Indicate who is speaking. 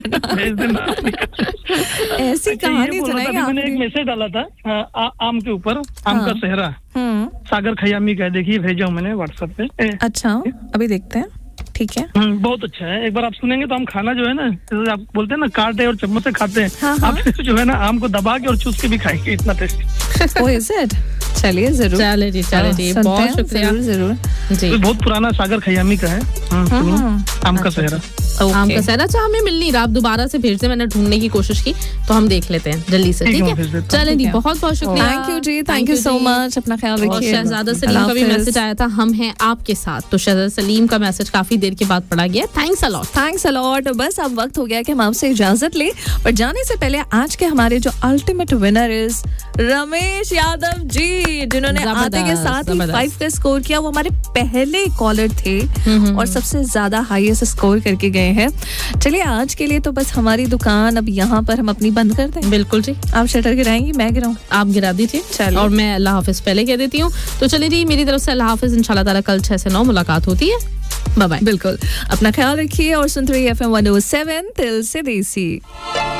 Speaker 1: भेज देना।
Speaker 2: ऐसी कहानी सुनाइए आप।
Speaker 1: मैंने एक मैसेज डाला था आम के ऊपर, आम का सेहरा, सागर खयामी का, देखिए भेजा हूँ मैंने व्हाट्सएप पे।
Speaker 2: अच्छा, अभी देखते हैं। ठीक है,
Speaker 1: बहुत अच्छा है। एक बार आप सुनेंगे तो हम खाना जो है ना, जैसे आप बोलते हैं ना काटे और चम्मच से खाते हैं, आप जो है ना आम को दबा के और चूस के भी खाएंगे, इतना टेस्टी।
Speaker 2: Oh is it? चलिए जरूर,
Speaker 3: चलिए जी, बहुत शुक्रिया।
Speaker 2: जरूर
Speaker 1: जी, बहुत पुराना सागर खयामी का है आम का सेहरा।
Speaker 3: आम का सेहरा। अच्छा, हमें मिल नहीं रहा, आप दोबारा से भेज दे, मैंने ढूंढने की कोशिश की, तो हम देख लेते हैं जल्दी से। ठीक है, चले जी, बहुत बहुत शुक्रिया।
Speaker 2: Thank you ji, thank you so much. अपना ख्याल रखिए।
Speaker 3: शहजादा सलीम का भी मैसेज आया था, हम हैं आपके साथ। तो शहजादा सलीम का मैसेज काफी देर के बाद पढ़ा गया। Thanks a lot. बस अब वक्त हो गया कि हम आपसे इजाजत लें, पर जाने से पहले आज के हमारे जो ultimate winner is Ramesh Yadav ji, जिन्होंने आते के साथ ही 5 का स्कोर किया। वो हमारे पहले कॉलर थे और सबसे ज्यादा हाईएस्ट स्कोर करके गए हैं। चलिए, आज के लिए तो बस हमारी दुकान अब यहाँ पर हम अपनी बंद कर दें। बिल्कुल जी,
Speaker 2: आप शटर गिराएंगी, मैं गिराऊं?
Speaker 3: आप गिरा दीजिए और मैं अल्लाह हाफिज पहले कह देती हूँ। तो चलिए जी, मेरी तरफ से अल्लाह हाफिज। इंशाल्लाह ताला कल 6 से 9 मुलाकात होती है। Bye bye.
Speaker 2: बिल्कुल, अपना ख्याल रखिए और सुनते रहिए FM 107 दिल से देसी।